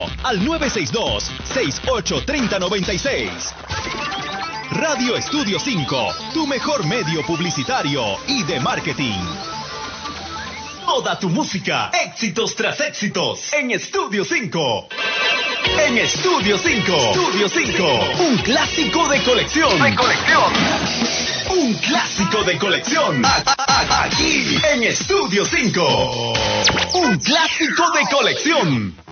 al 962-683096. Radio Estudio 5, tu mejor medio publicitario y de marketing. Toda tu música, éxitos tras éxitos, en Estudio 5. En Estudio 5. Estudio 5. Un clásico de colección. Un clásico de colección. Aquí, en Estudio 5. Un clásico de colección.